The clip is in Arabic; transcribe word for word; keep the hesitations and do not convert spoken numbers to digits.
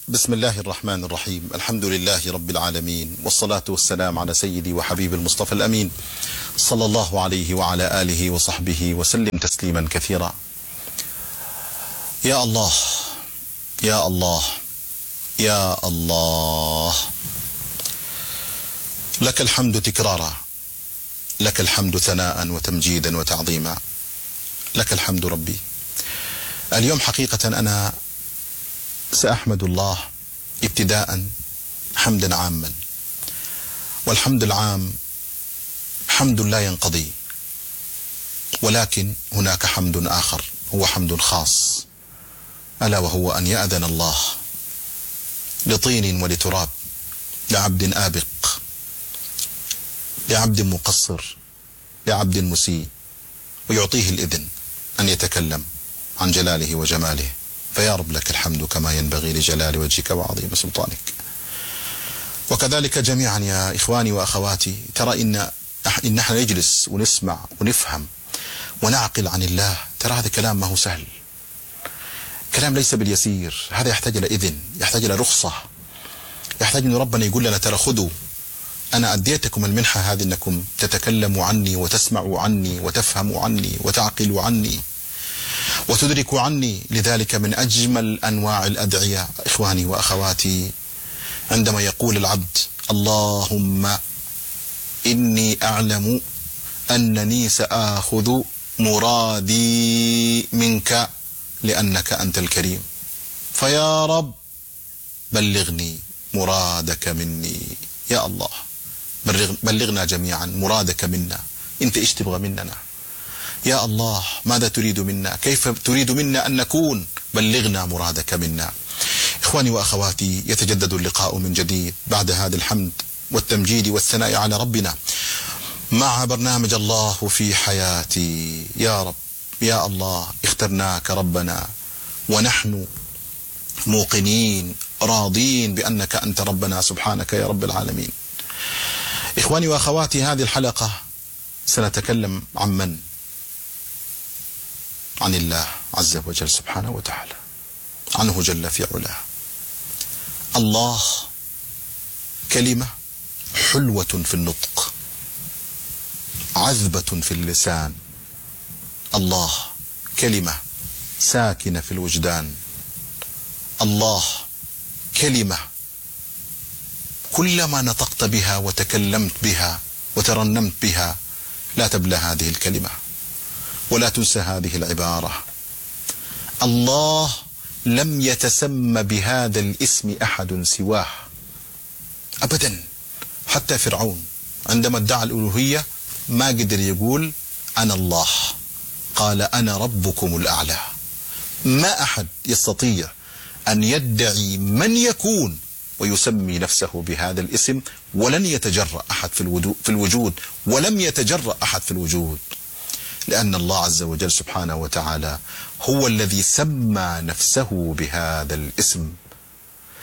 بسم الله الرحمن الرحيم. الحمد لله رب العالمين، والصلاة والسلام على سيدي وحبيب المصطفى الأمين صلى الله عليه وعلى آله وصحبه وسلم تسليما كثيرا. يا الله يا الله يا الله، لك الحمد تكرارا، لك الحمد ثناء وتمجيدا وتعظيما، لك الحمد ربي. اليوم حقيقة أنا سأحمد الله ابتداء حمدا عاما، والحمد العام حمد لا ينقضي، ولكن هناك حمد آخر هو حمد خاص، ألا وهو أن يأذن الله لطين ولتراب، لعبد آبق، لعبد مقصر، لعبد مسيء، ويعطيه الإذن أن يتكلم عن جلاله وجماله. فيا رب لك الحمد كما ينبغي لجلال وجهك وعظيم سلطانك. وكذلك جميعا يا إخواني وأخواتي، ترى إن إن نحن نجلس ونسمع ونفهم ونعقل عن الله، ترى هذا كلام ما هو سهل، كلام ليس باليسير. هذا يحتاج إلى إذن، يحتاج إلى رخصة، يحتاج أن ربنا يقول لنا ترى خذوا، أنا أديتكم المنحة هذه أنكم تتكلموا عني وتسمعوا عني وتفهموا عني وتعقلوا عني وتدركوا عني. لذلك من أجمل أنواع الأدعية إخواني وأخواتي عندما يقول العبد اللهم إني أعلم أنني سآخذ مرادي منك لأنك أنت الكريم، فيا رب بلغني مرادك مني. يا الله بلغ بلغنا جميعا مرادك منا، أنت إيش تبغى مننا يا الله؟ ماذا تريد منا؟ كيف تريد منا أن نكون؟ بلغنا مرادك منا. إخواني وأخواتي، يتجدد اللقاء من جديد بعد هذا الحمد والتمجيد والثناء على ربنا مع برنامج الله في حياتي. يا رب يا الله، اخترناك ربنا ونحن موقنين راضين بأنك أنت ربنا سبحانك يا رب العالمين. إخواني وأخواتي، هذه الحلقة سنتكلم عن من؟ عن الله عز وجل سبحانه وتعالى، عنه جل في علاه. الله كلمة حلوة في النطق، عذبة في اللسان. الله كلمة ساكنة في الوجدان. الله كلمة كلما نطقت بها وتكلمت بها وترنمت بها لا تبلى هذه الكلمة ولا تنسى هذه العبارة. الله لم يتسمى بهذا الاسم أحد سواه أبدا. حتى فرعون عندما ادعى الألوهية ما قدر يقول أنا الله، قال أنا ربكم الأعلى. ما أحد يستطيع أن يدعي من يكون ويسمي نفسه بهذا الاسم، ولن يتجرأ أحد في الوجود، ولم يتجرأ أحد في الوجود، لأن الله عز وجل سبحانه وتعالى هو الذي سمى نفسه بهذا الاسم.